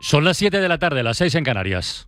Son las 7 de la tarde, las 6 en Canarias.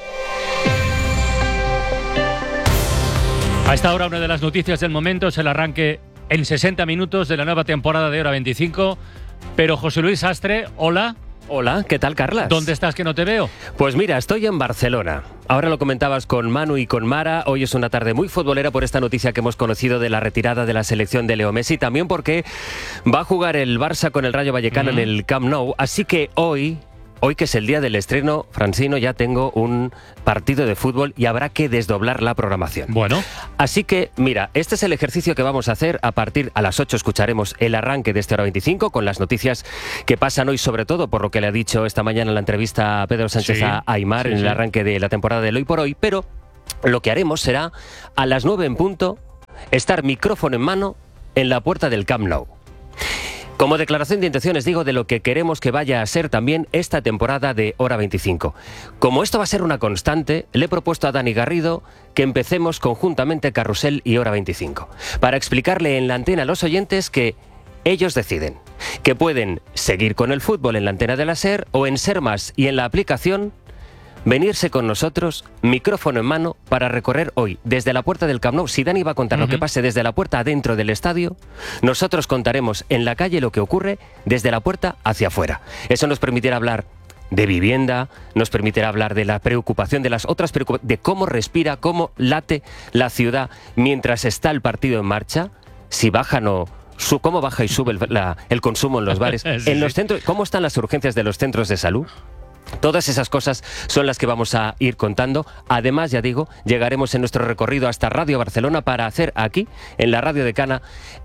A esta hora, una de las noticias del momento es el arranque en 60 minutos de la nueva temporada de Hora 25. Pero José Luis Sastre, hola. Hola, ¿qué tal, Carlas? ¿Dónde estás que no te veo? Pues mira, estoy en Barcelona. Ahora lo comentabas con Manu y con Mara. Hoy es una tarde muy futbolera por esta noticia que hemos conocido de la retirada de la selección de Leo Messi. También porque va a jugar el Barça con el Rayo Vallecano en el Camp Nou. Así que hoy que es el día del estreno, Francino, ya tengo un partido de fútbol y habrá que desdoblar la programación. Bueno. Así que, mira, este es el ejercicio que vamos a hacer. A las 8 escucharemos el arranque de este Hora 25 con las noticias que pasan hoy, sobre todo por lo que le ha dicho esta mañana en la entrevista a Pedro Sánchez a Aimar en el arranque de la temporada del Hoy por Hoy. Pero lo que haremos será, a las 9 en punto, estar micrófono en mano en la puerta del Camp Nou. Como declaración de intenciones, digo, de lo que queremos que vaya a ser también esta temporada de Hora 25. Como esto va a ser una constante, le he propuesto a Dani Garrido que empecemos conjuntamente Carrusel y Hora 25, para explicarle en la antena a los oyentes que ellos deciden, que pueden seguir con el fútbol en la antena de la SER o en Ser Más y en la aplicación, venirse con nosotros, micrófono en mano, para recorrer hoy desde la puerta del Camp Nou. Si Dani va a contar lo que pase desde la puerta adentro del estadio, nosotros contaremos en la calle lo que ocurre desde la puerta hacia afuera. Eso nos permitirá hablar de vivienda, nos permitirá hablar de la preocupación, de las otras preocupaciones, de cómo respira, cómo late la ciudad mientras está el partido en marcha, si bajan o cómo baja y sube el consumo en los bares, en los centros, cómo están las urgencias de los centros de salud. Todas esas cosas son las que vamos a ir contando. Además, ya digo, llegaremos en nuestro recorrido hasta Radio Barcelona para hacer aquí, en la Radio de Cana,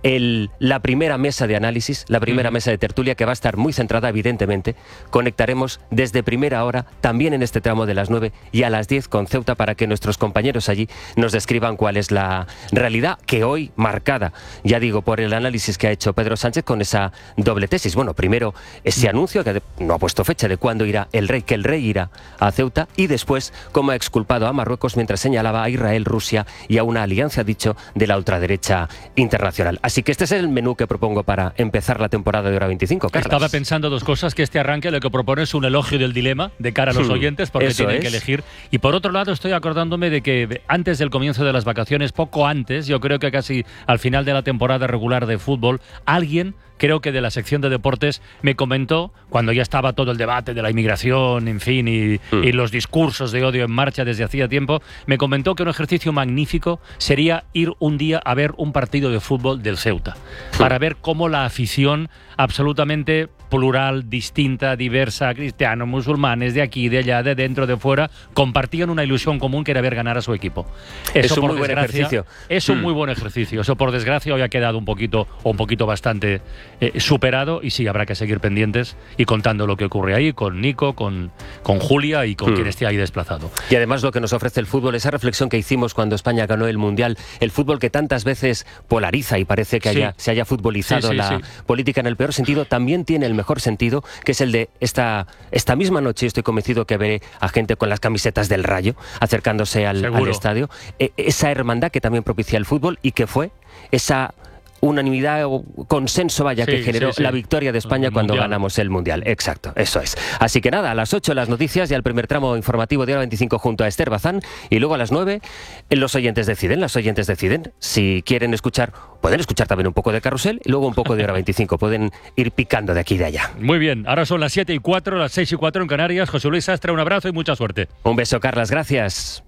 la primera mesa de análisis, la primera mesa de tertulia, que va a estar muy centrada, evidentemente. Conectaremos desde primera hora, también en este tramo de las 9 y a las 10 con Ceuta, para que nuestros compañeros allí nos describan cuál es la realidad que hoy marcada, ya digo, por el análisis que ha hecho Pedro Sánchez con esa doble tesis. Bueno, primero ese anuncio, que no ha puesto fecha de cuándo irá que el rey irá a Ceuta, y después cómo ha exculpado a Marruecos mientras señalaba a Israel, Rusia y a una alianza, dicho, de la ultraderecha internacional. Así que este es el menú que propongo para empezar la temporada de Hora 25, Carlas. Estaba pensando dos cosas, que este arranque lo que propone es un elogio del dilema de cara a los oyentes, porque tienen que elegir. Y por otro lado, estoy acordándome de que antes del comienzo de las vacaciones, poco antes, yo creo que casi al final de la temporada regular de fútbol, alguien, creo que de la sección de deportes, me comentó, cuando ya estaba todo el debate de la inmigración, en fin, y los discursos de odio en marcha desde hacía tiempo, me comentó que un ejercicio magnífico sería ir un día a ver un partido de fútbol del Ceuta, para ver cómo la afición absolutamente plural, distinta, diversa, cristianos, musulmanes, de aquí, de allá, de dentro, de fuera, compartían una ilusión común, que era ver ganar a su equipo. Eso, es un muy buen ejercicio. Es un muy buen ejercicio. Eso, por desgracia, hoy ha quedado un poquito bastante superado, y sí, habrá que seguir pendientes y contando lo que ocurre ahí con Nico, con Julia y con quien esté ahí desplazado. Y además lo que nos ofrece el fútbol, esa reflexión que hicimos cuando España ganó el Mundial, el fútbol que tantas veces polariza y parece que se haya futbolizado la política en el peor sentido, también tiene el mejor sentido, que es el de esta misma noche. Estoy convencido que veré a gente con las camisetas del Rayo acercándose al estadio. Esa hermandad que también propicia el fútbol, y que fue esa unanimidad o consenso, que generó la victoria de España cuando ganamos el Mundial. Exacto, eso es. Así que nada, a las 8 las noticias y al primer tramo informativo de Hora 25 junto a Esther Bazán, y luego a las 9 los oyentes deciden, las oyentes deciden si quieren escuchar, pueden escuchar también un poco de Carrusel y luego un poco de Hora 25, pueden ir picando de aquí y de allá. Muy bien, ahora son las 7:04, las 6:04 en Canarias. José Luis Sastre, un abrazo y mucha suerte. Un beso, Carlas, gracias.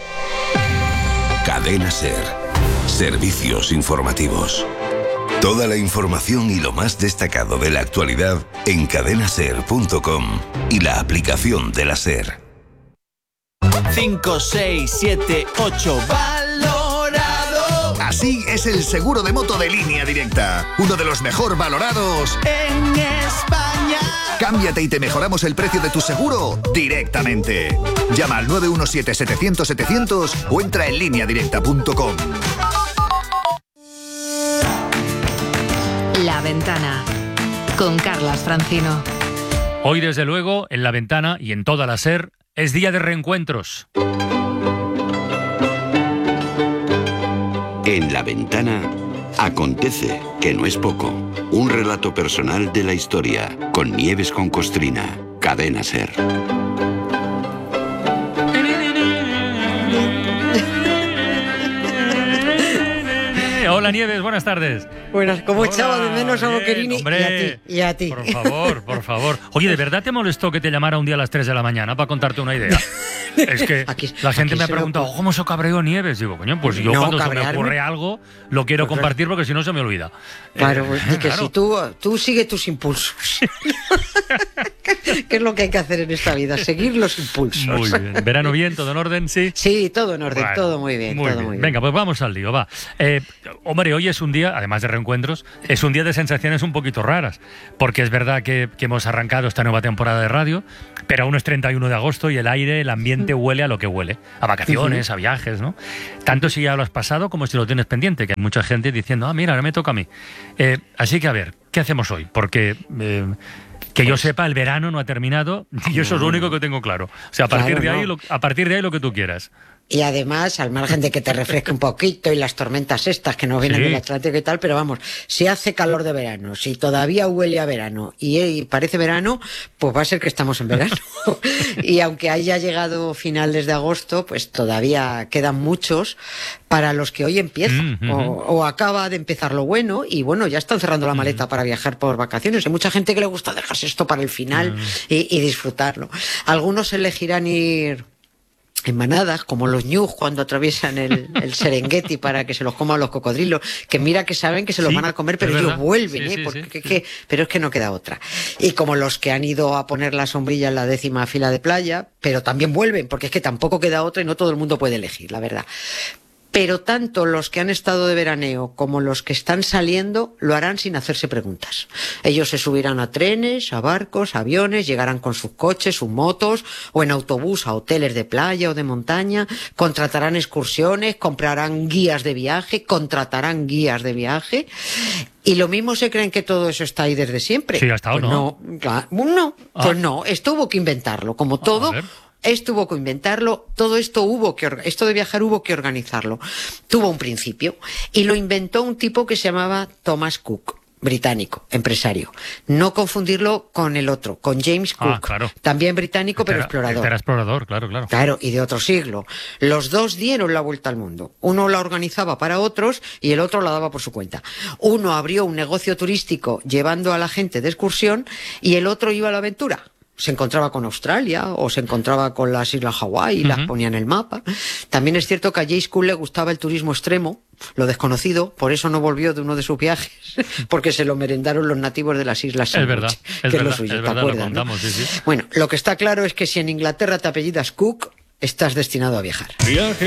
Cadena SER. Servicios informativos. Toda la información y lo más destacado de la actualidad en cadenaser.com y la aplicación de la SER. 5, 6, 7, 8, valorado. Así es el seguro de moto de Línea Directa, uno de los mejor valorados en España. Cámbiate y te mejoramos el precio de tu seguro directamente. Llama al 917-700-700 o entra en lineadirecta.com. La Ventana, con Carlas Francino. Hoy, desde luego, en La Ventana y en toda la SER, es día de reencuentros. En La Ventana acontece, que no es poco, un relato personal de la historia, con Nieves con Costrina. Cadena SER. Hola Nieves, buenas tardes. Buenas, como echaba de menos a Boquerini y a ti. Por favor. Oye, ¿de verdad te molestó que te llamara un día a las 3 de la mañana para contarte una idea? Es que la gente me ha preguntado, ¿cómo se cabreó Nieves? Digo, coño, pues yo cuando se me ocurre algo, lo quiero compartir porque si no se me olvida. Claro, que si tú sigue tus impulsos. ¿Qué es lo que hay que hacer en esta vida? Seguir los impulsos. Muy bien. ¿Verano bien? ¿Todo en orden? Sí. Sí, todo en orden, bueno, todo muy bien. Venga, pues vamos al lío, va. Hombre, hoy es un día, además de reencuentros, es un día de sensaciones un poquito raras, porque es verdad que hemos arrancado esta nueva temporada de radio, pero aún es 31 de agosto y el aire, el ambiente huele a lo que huele, a vacaciones, a viajes, ¿no? Tanto si ya lo has pasado como si lo tienes pendiente, que hay mucha gente diciendo, mira, ahora me toca a mí. Así que, a ver, ¿qué hacemos hoy? Porque... que yo sepa, el verano no ha terminado y eso es lo único que tengo claro. O sea, a partir de ahí lo que tú quieras. Y además, al margen de que te refresque un poquito y las tormentas estas que nos vienen del Atlántico y tal, pero vamos, si hace calor de verano, si todavía huele a verano y parece verano, pues va a ser que estamos en verano. Y aunque haya llegado finales de agosto, pues todavía quedan muchos para los que hoy empieza o acaba de empezar lo bueno y bueno, ya están cerrando la maleta para viajar por vacaciones. Hay mucha gente que le gusta dejarse esto para el final y disfrutarlo. Algunos elegirán ir en manadas, como los ñus cuando atraviesan el Serengeti para que se los coman los cocodrilos, que mira que saben que se los van a comer, pero ellos vuelven, pero es que no queda otra. Y como los que han ido a poner la sombrilla en la 10ª fila de playa, pero también vuelven, porque es que tampoco queda otra y no todo el mundo puede elegir, la verdad. Pero tanto los que han estado de veraneo como los que están saliendo lo harán sin hacerse preguntas. Ellos se subirán a trenes, a barcos, a aviones, llegarán con sus coches, sus motos o en autobús a hoteles de playa o de montaña, contratarán excursiones, comprarán guías de viaje, contratarán guías de viaje. Y lo mismo se creen que todo eso está ahí desde siempre. Sí, hasta ahora, ¿no? Pues no, esto hubo que inventarlo, como todo. Esto hubo que inventarlo, todo esto esto de viajar hubo que organizarlo. Tuvo un principio y lo inventó un tipo que se llamaba Thomas Cook, británico, empresario. No confundirlo con el otro, con James Cook, claro. También británico, pero explorador. Era explorador, claro. Claro, y de otro siglo. Los dos dieron la vuelta al mundo. Uno la organizaba para otros y el otro la daba por su cuenta. Uno abrió un negocio turístico llevando a la gente de excursión y el otro iba a la aventura. Se encontraba con Australia o se encontraba con las Islas Hawái y las ponía en el mapa. También es cierto que a James Cook le gustaba el turismo extremo, lo desconocido, por eso no volvió de uno de sus viajes, porque se lo merendaron los nativos de las Islas Sandwich, que es lo suyo, ¿te acuerdas? ¿No? Bueno, lo que está claro es que si en Inglaterra te apellidas Cook, estás destinado a viajar.